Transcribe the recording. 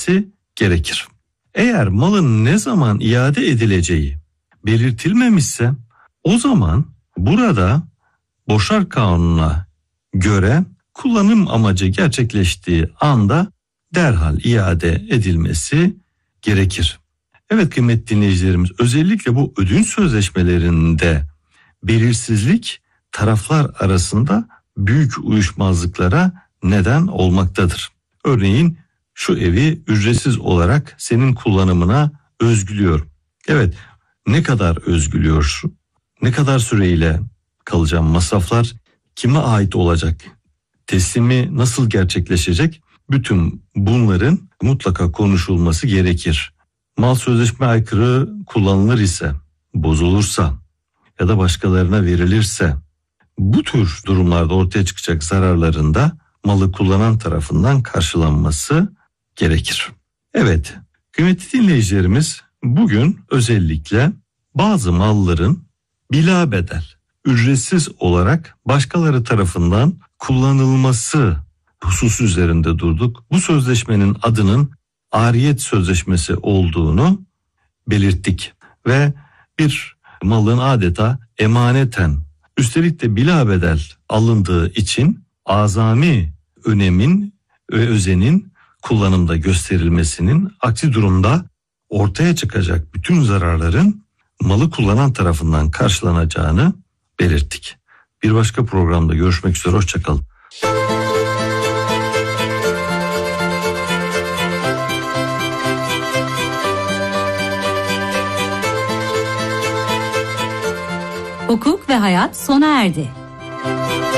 belirtilmesi gerekir. Eğer malın ne zaman iade edileceği belirtilmemişse o zaman burada Boşar Kanunu'na göre kullanım amacı gerçekleştiği anda derhal iade edilmesi gerekir. Evet kıymetli dinleyicilerimiz, özellikle bu ödünç sözleşmelerinde belirsizlik taraflar arasında büyük uyuşmazlıklara neden olmaktadır. Örneğin şu evi ücretsiz olarak senin kullanımına özgülüyorum. Evet, ne kadar özgülüyor? Ne kadar süreyle kalacağım? Masraflar kime ait olacak? Teslimi nasıl gerçekleşecek? Bütün bunların mutlaka konuşulması gerekir. Mal sözleşme aykırı kullanılır ise, bozulursa ya da başkalarına verilirse bu tür durumlarda ortaya çıkacak zararların da malı kullanan tarafından karşılanması gerekir. Evet, kıymetli dinleyicilerimiz, bugün özellikle bazı malların bilabedel, ücretsiz olarak başkaları tarafından kullanılması hususu üzerinde durduk. Bu sözleşmenin adının ariyet sözleşmesi olduğunu belirttik ve bir malın adeta emaneten, üstelik de bilabedel alındığı için azami önemin ve özenin kullanımda gösterilmesinin, aksi durumda ortaya çıkacak bütün zararların malı kullanan tarafından karşılanacağını belirttik. Bir başka programda görüşmek üzere, hoşçakalın. Hukuk ve hayat sona erdi.